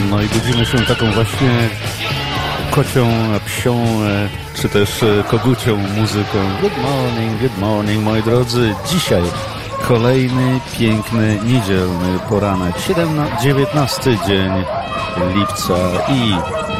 No i budzimy się taką właśnie kocią, psią, czy też kogucią muzyką. Good morning, moi drodzy. Dzisiaj kolejny piękny, niedzielny poranek. 19 dzień lipca i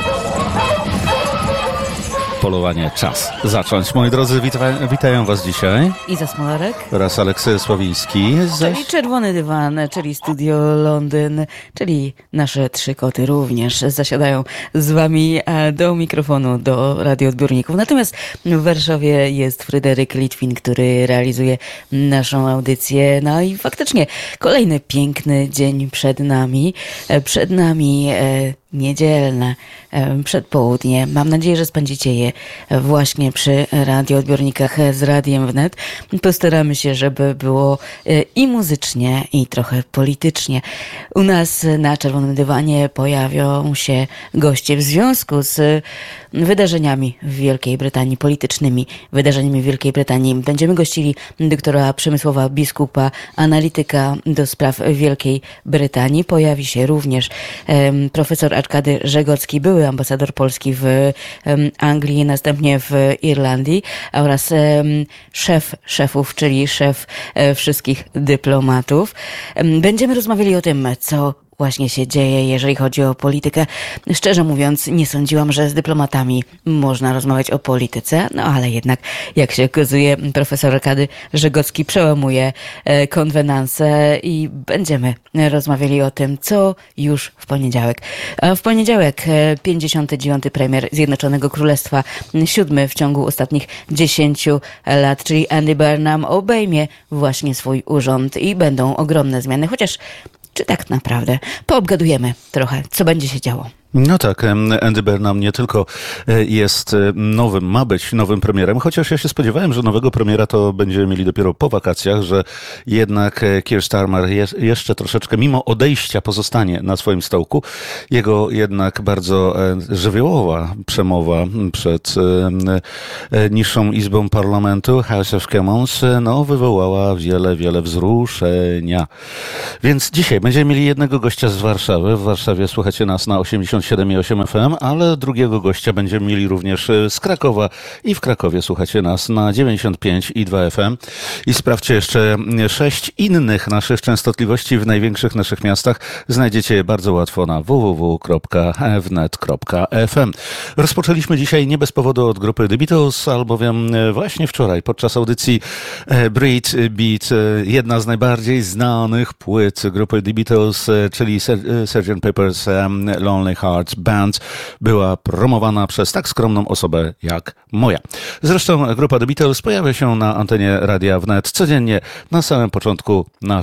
polowanie czas zacząć. Moi drodzy, witają Was dzisiaj Iza Smolarek oraz Aleksy Sławiński. Czyli Czerwony Dywan, czyli Studio Londyn, czyli nasze trzy koty również zasiadają z Wami do mikrofonu, do radioodbiorników. Natomiast w Warszawie jest Fryderyk Litwin, który realizuje naszą audycję. No i faktycznie kolejny piękny dzień przed nami. Przed nami niedzielne przedpołudnie. Mam nadzieję, że spędzicie je właśnie przy radioodbiornikach z Radiem Wnet. Postaramy się, żeby było i muzycznie, i trochę politycznie. U nas na Czerwonym Dywanie pojawią się goście w związku z wydarzeniami w Wielkiej Brytanii, politycznymi wydarzeniami w Wielkiej Brytanii. Będziemy gościli doktora Przemysława Biskupa, analityka do spraw Wielkiej Brytanii. Pojawi się również profesor Arkady Żegocki, były ambasador Polski w Anglii, następnie w Irlandii, oraz szef szefów, czyli szef wszystkich dyplomatów. Będziemy rozmawiali o tym, co właśnie się dzieje, jeżeli chodzi o politykę. Szczerze mówiąc, nie sądziłam, że z dyplomatami można rozmawiać o polityce, no ale jednak, jak się okazuje, profesor Arkady Żegocki przełamuje konwenanse i będziemy rozmawiali o tym, co już w poniedziałek. W poniedziałek 59. premier Zjednoczonego Królestwa, 7 w ciągu ostatnich 10 lat, czyli Andy Burnham obejmie właśnie swój urząd i będą ogromne zmiany, chociaż czy tak naprawdę? Poobgadujemy trochę, co będzie się działo. No tak, Andy Burnham nie tylko jest nowym, ma być nowym premierem, chociaż ja się spodziewałem, że nowego premiera to będziemy mieli dopiero po wakacjach, że jednak Keir Starmer jeszcze troszeczkę, mimo odejścia, pozostanie na swoim stołku. Jego jednak bardzo żywiołowa przemowa przed niższą izbą parlamentu, House of Commons, no wywołała wiele wzruszenia. Więc dzisiaj będziemy mieli jednego gościa z Warszawy. W Warszawie słuchacie nas na 87,8 FM, ale drugiego gościa będziemy mieli również z Krakowa i w Krakowie słuchacie nas na 95,2 FM. I sprawdźcie jeszcze 6 innych naszych częstotliwości w największych naszych miastach. Znajdziecie je bardzo łatwo na www.wnet.fm. Rozpoczęliśmy dzisiaj nie bez powodu od grupy The Beatles, albowiem właśnie wczoraj podczas audycji Brit Beat, jedna z najbardziej znanych płyt grupy The Beatles, czyli Sgt. Pepper's Lonely Hearts Band, była promowana przez tak skromną osobę jak moja. Zresztą grupa The Beatles pojawia się na antenie Radia Wnet codziennie na samym początku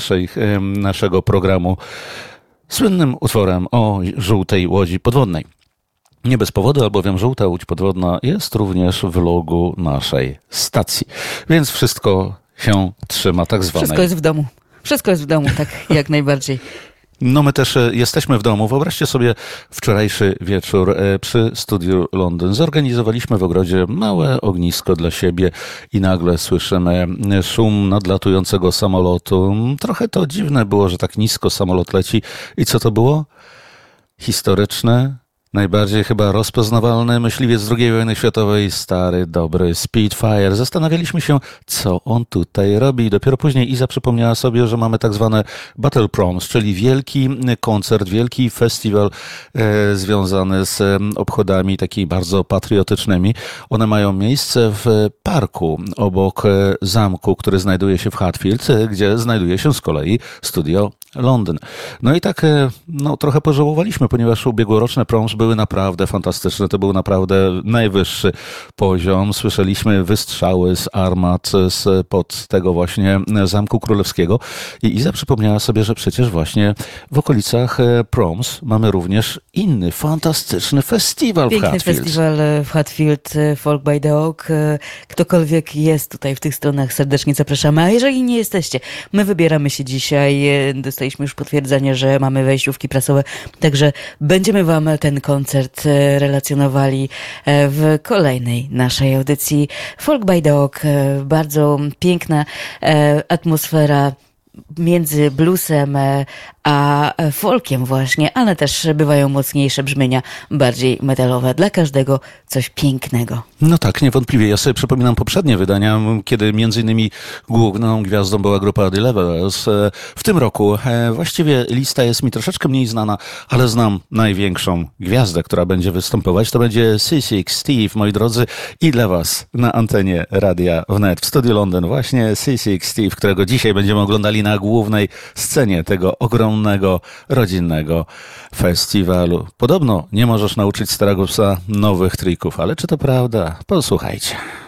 naszego programu słynnym utworem o żółtej łodzi podwodnej. Nie bez powodu, albowiem żółta łódź podwodna jest również w logu naszej stacji. Więc wszystko się trzyma tak zwanej. Wszystko jest w domu. Wszystko jest w domu, tak jak najbardziej. No my też jesteśmy w domu. Wyobraźcie sobie wczorajszy wieczór przy Studiu Londyn. Zorganizowaliśmy w ogrodzie małe ognisko dla siebie i nagle słyszymy szum nadlatującego samolotu. Trochę to dziwne było, że tak nisko samolot leci. I co to było? Historyczne, najbardziej chyba rozpoznawalny myśliwiec II wojny światowej, stary, dobry Spitfire. Zastanawialiśmy się, co on tutaj robi. Dopiero później Iza przypomniała sobie, że mamy tak zwane Battle Proms, czyli wielki koncert, wielki festiwal związany z obchodami takimi bardzo patriotycznymi. One mają miejsce w parku obok zamku, który znajduje się w Hatfield, gdzie znajduje się z kolei Studio Londyn. No i tak trochę pożałowaliśmy, ponieważ ubiegłoroczne proms były naprawdę fantastyczne. To był naprawdę najwyższy poziom. Słyszeliśmy wystrzały z armat spod tego właśnie Zamku Królewskiego i Iza przypomniała sobie, że przecież właśnie w okolicach proms mamy również inny fantastyczny festiwal w Hatfield. Piękny festiwal w Hatfield, Folk by the Oak. Ktokolwiek jest tutaj w tych stronach, serdecznie zapraszamy. A jeżeli nie jesteście, my wybieramy się dzisiaj. Dostaliśmy już potwierdzenie, że mamy wejściówki prasowe, także będziemy Wam ten koncert relacjonowali w kolejnej naszej audycji. Folk by the Oak, bardzo piękna atmosfera, między bluesem a folkiem właśnie, ale też bywają mocniejsze brzmienia, bardziej metalowe. Dla każdego coś pięknego. No tak, niewątpliwie. Ja sobie przypominam poprzednie wydania, kiedy między innymi główną gwiazdą była grupa The Levels. W tym roku właściwie lista jest mi troszeczkę mniej znana, ale znam największą gwiazdę, która będzie występować. To będzie C6 Steve, moi drodzy, i dla was na antenie Radia Wnet w Studiu Londyn. Właśnie C6 Steve, którego dzisiaj będziemy oglądali na głównej scenie tego ogromnego, rodzinnego festiwalu. Podobno nie możesz nauczyć starego psa nowych trików, ale czy to prawda? Posłuchajcie.